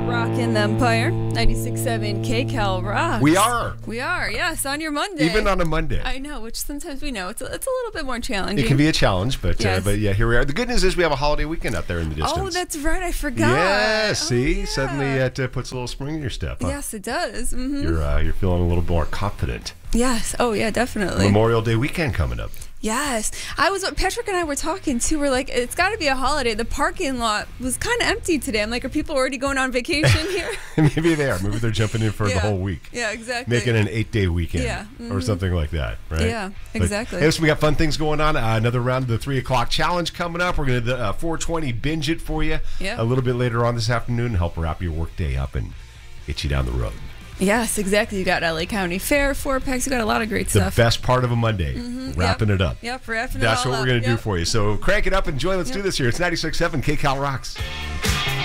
Rockin' the Empire, 96.7 KCAL Rocks. We are. We are, yes, on your Monday. Even on a Monday. I know, which sometimes we know it's a little bit more challenging. It can be a challenge, but Yes. Yeah, here we are. The good news is we have a holiday weekend out there in the distance. Oh, that's right, I forgot. Yeah, see? Yeah. Suddenly it puts a little spring in your step. Huh? Yes, it does. Mm-hmm. You're feeling a little more confident. Yes, oh yeah, definitely. Memorial Day weekend coming up. Yes. Patrick and I were talking too. We're like, it's got to be a holiday. The parking lot was kind of empty today. I'm like, are people already going on vacation here? Maybe they are. Maybe they're jumping in for the whole week. Yeah, exactly. Making an 8-day weekend. Yeah. Or something like that, right? Yeah, exactly. But, so we got fun things going on. Another round of the 3 o'clock challenge coming up. We're going to 420 binge it for you a little bit later on this afternoon and help wrap your work day up and get you down the road. Yes, exactly. You got LA County Fair, 4-packs. You got a lot of great stuff. The best part of a Monday, wrapping it up. Yep, wrapping it That's all what up. we're going to do for you. So crank it up, enjoy. Let's do this here. It's 96.7 KCAL Rocks.